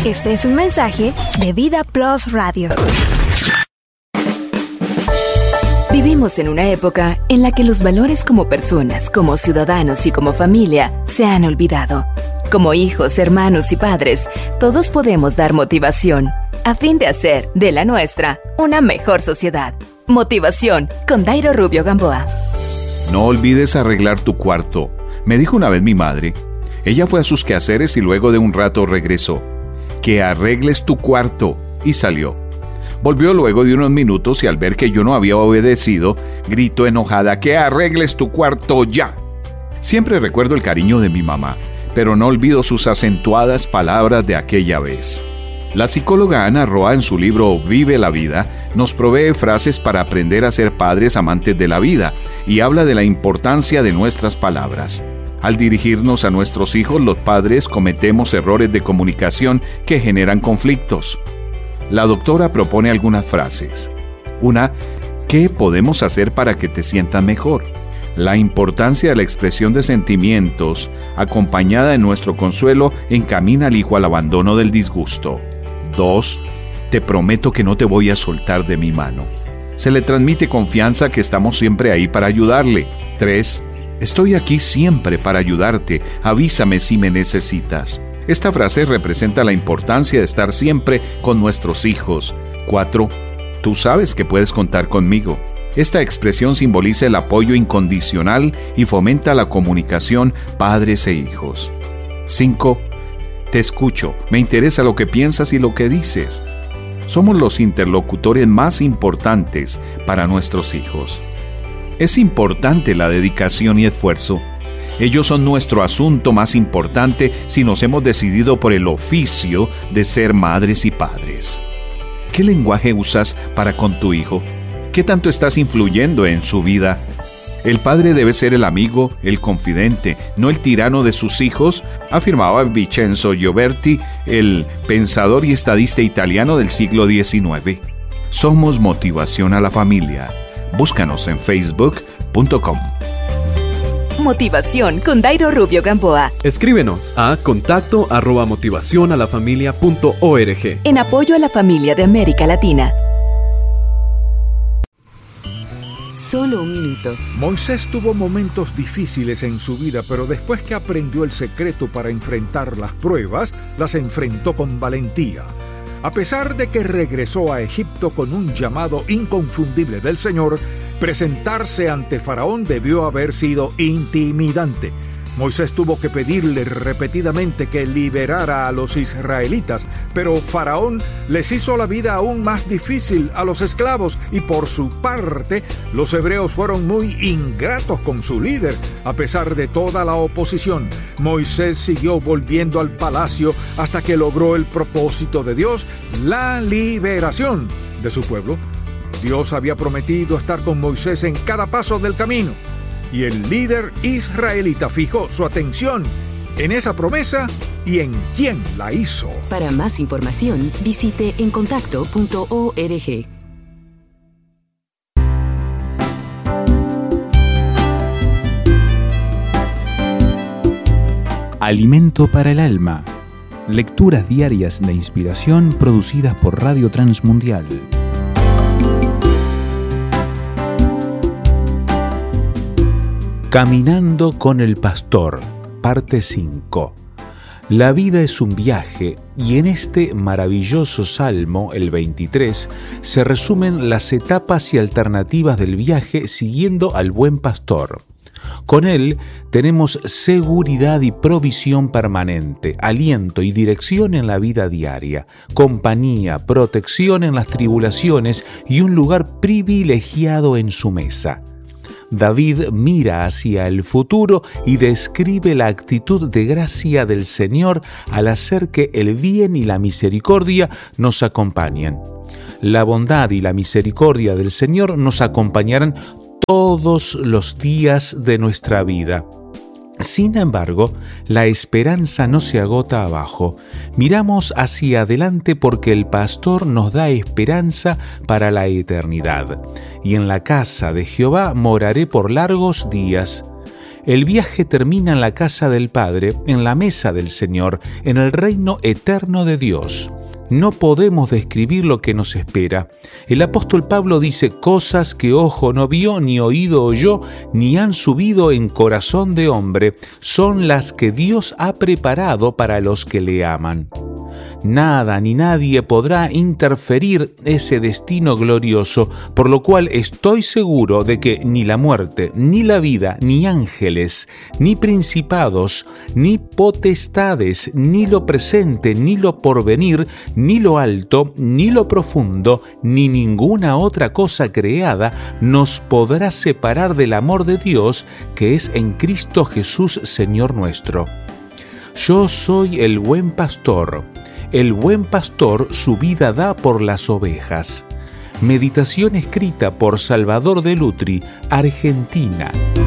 Este es un mensaje de Vida Plus Radio. Vivimos en una época en la que los valores como personas, como ciudadanos y como familia se han olvidado. Como hijos, hermanos y padres, todos podemos dar motivación a fin de hacer de la nuestra una mejor sociedad. Motivación con Dairo Rubio Gamboa. No olvides arreglar tu cuarto, me dijo una vez mi madre. Ella fue a sus quehaceres y luego de un rato regresó. Que arregles tu cuarto, y salió. Volvió luego de unos minutos y al ver que yo no había obedecido, gritó enojada: que arregles tu cuarto ya. Siempre recuerdo el cariño de mi mamá, pero no olvido sus acentuadas palabras de aquella vez. La psicóloga Ana Roa, en su libro Vive la Vida, nos provee frases para aprender a ser padres amantes de la vida y habla de la importancia de nuestras palabras. Al dirigirnos a nuestros hijos, los padres cometemos errores de comunicación que generan conflictos. La doctora propone algunas frases. Una, ¿qué podemos hacer para que te sientas mejor? La importancia de la expresión de sentimientos, acompañada de nuestro consuelo, encamina al hijo al abandono del disgusto. 2, te prometo que no te voy a soltar de mi mano. Se le transmite confianza que estamos siempre ahí para ayudarle. 3, estoy aquí siempre para ayudarte, avísame si me necesitas. Esta frase representa la importancia de estar siempre con nuestros hijos. 4, tú sabes que puedes contar conmigo. Esta expresión simboliza el apoyo incondicional y fomenta la comunicación padres e hijos. 5, te escucho, me interesa lo que piensas y lo que dices. Somos los interlocutores más importantes para nuestros hijos. Es importante la dedicación y esfuerzo. Ellos son nuestro asunto más importante si nos hemos decidido por el oficio de ser madres y padres. ¿Qué lenguaje usas para con tu hijo? ¿Qué tanto estás influyendo en su vida? El padre debe ser el amigo, el confidente, no el tirano de sus hijos, afirmaba Vincenzo Gioberti, el pensador y estadista italiano del siglo XIX. Somos motivación a la familia. Búscanos en facebook.com. Motivación con Dairo Rubio Gamboa. Escríbenos a contacto@motivacionalafamilia.org. En apoyo a la familia de América Latina. Solo un minuto. Moisés tuvo momentos difíciles en su vida, pero después que aprendió el secreto para enfrentar las pruebas, las enfrentó con valentía. A pesar de que regresó a Egipto con un llamado inconfundible del Señor, presentarse ante Faraón debió haber sido intimidante. Moisés tuvo que pedirle repetidamente que liberara a los israelitas, pero Faraón les hizo la vida aún más difícil a los esclavos y por su parte, los hebreos fueron muy ingratos con su líder. A pesar de toda la oposición, Moisés siguió volviendo al palacio hasta que logró el propósito de Dios, la liberación de su pueblo. Dios había prometido estar con Moisés en cada paso del camino. Y el líder israelita fijó su atención en esa promesa y en quién la hizo. Para más información, visite encontacto.org. Alimento para el alma. Lecturas diarias de inspiración producidas por Radio Transmundial. Caminando con el pastor, parte 5. La vida es un viaje y en este maravilloso salmo, el 23, se resumen las etapas y alternativas del viaje siguiendo al buen pastor. Con él tenemos seguridad y provisión permanente, aliento y dirección en la vida diaria, compañía, protección en las tribulaciones y un lugar privilegiado en su mesa. David mira hacia el futuro y describe la actitud de gracia del Señor al hacer que el bien y la misericordia nos acompañen. La bondad y la misericordia del Señor nos acompañarán todos los días de nuestra vida. Sin embargo, la esperanza no se agota abajo. Miramos hacia adelante porque el pastor nos da esperanza para la eternidad. Y en la casa de Jehová moraré por largos días. El viaje termina en la casa del Padre, en la mesa del Señor, en el reino eterno de Dios. No podemos describir lo que nos espera. El apóstol Pablo dice: cosas que ojo no vio, ni oído oyó, ni han subido en corazón de hombre, son las que Dios ha preparado para los que le aman. Nada ni nadie podrá interferir ese destino glorioso, por lo cual estoy seguro de que ni la muerte, ni la vida, ni ángeles, ni principados, ni potestades, ni lo presente, ni lo porvenir, ni lo alto, ni lo profundo, ni ninguna otra cosa creada nos podrá separar del amor de Dios que es en Cristo Jesús, Señor nuestro. Yo soy el buen pastor. El buen pastor su vida da por las ovejas. Meditación escrita por Salvador de Lutri, Argentina.